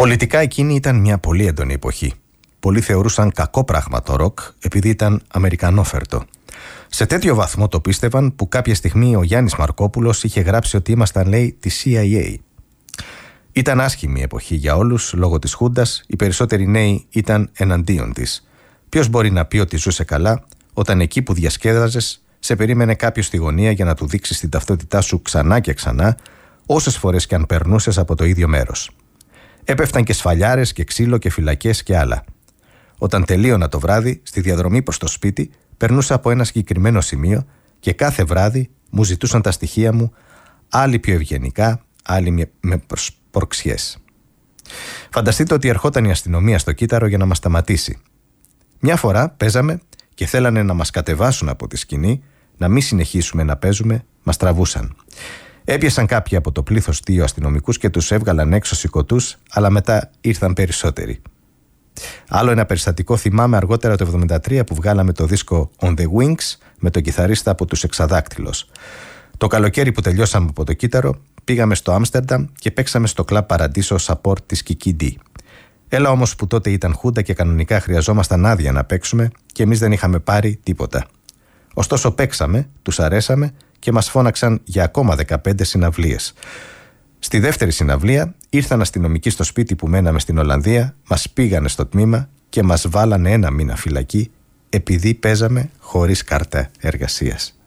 Πολιτικά εκείνη ήταν μια πολύ έντονη εποχή. Πολλοί θεωρούσαν κακό πράγμα το ροκ επειδή ήταν αμερικανόφερτο. Σε τέτοιο βαθμό το πίστευαν που κάποια στιγμή ο Γιάννης Μαρκόπουλος είχε γράψει ότι ήμασταν, λέει, τη CIA. Ήταν άσχημη η εποχή για όλους λόγω της Χούντας, οι περισσότεροι νέοι ήταν εναντίον της. Ποιος μπορεί να πει ότι ζούσε καλά όταν εκεί που διασκέδαζες σε περίμενε κάποιος στη γωνία για να του δείξεις την ταυτότητά σου ξανά και ξανά, όσες φορές και αν περνούσες από το ίδιο μέρος. Έπεφταν και σφαλιάρες και ξύλο και φυλακές και άλλα. Όταν τελείωνα το βράδυ, στη διαδρομή προς το σπίτι, περνούσα από ένα συγκεκριμένο σημείο και κάθε βράδυ μου ζητούσαν τα στοιχεία μου, άλλοι πιο ευγενικά, άλλοι με πορξιές. Φανταστείτε ότι ερχόταν η αστυνομία στο κύτταρο για να μας σταματήσει. Μια φορά παίζαμε και θέλανε να μας κατεβάσουν από τη σκηνή, να μην συνεχίσουμε να παίζουμε, μας τραβούσαν. Έπιασαν κάποιοι από το πλήθος 2 αστυνομικούς και τους έβγαλαν έξω σηκωτούς, αλλά μετά ήρθαν περισσότεροι. Άλλο ένα περιστατικό θυμάμαι αργότερα το 1973 που βγάλαμε το δίσκο On The Wings με τον κιθαρίστα από τους Εξαδάκτυλος. Το καλοκαίρι που τελειώσαμε από το κύτταρο, πήγαμε στο Άμστερνταμ και παίξαμε στο κλαμπ Παραντίσο Support της Kiki D. Έλα όμως που τότε ήταν Χούντα και κανονικά χρειαζόμασταν άδεια να παίξουμε και εμείς δεν είχαμε πάρει τίποτα. Ωστόσο παίξαμε, τους αρέσαμε και μας φώναξαν για ακόμα 15 συναυλίες. Στη δεύτερη συναυλία ήρθαν αστυνομικοί στο σπίτι που μέναμε στην Ολλανδία, μας πήγανε στο τμήμα και μας βάλανε 1 μήνα φυλακή επειδή παίζαμε χωρίς κάρτα εργασίας.